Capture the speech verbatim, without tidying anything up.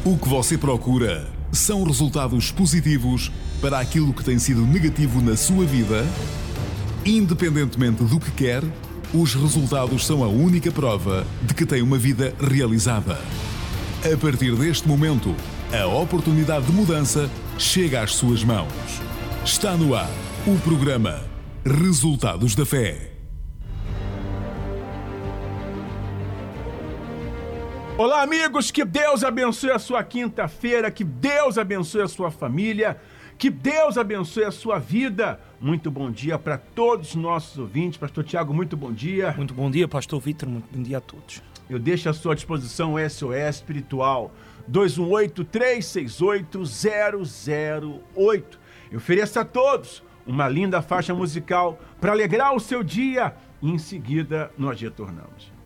O que você procura são resultados positivos para aquilo que tem sido negativo na sua vida? Independentemente do que quer, os resultados são a única prova de que tem uma vida realizada. A partir deste momento, a oportunidade de mudança chega às suas mãos. Está no ar o programa Resultados da Fé. Olá, amigos, que Deus abençoe a sua quinta-feira, que Deus abençoe a sua família, que Deus abençoe a sua vida. Muito bom dia para todos os nossos ouvintes. Pastor Tiago, muito bom dia. Muito bom dia, Pastor Vitor, muito bom dia a todos. Eu deixo à sua disposição o S O S Espiritual dois um oito, três seis oito, zero zero oito. Eu ofereço a todos uma linda faixa musical para alegrar o seu dia e em seguida nós retornamos.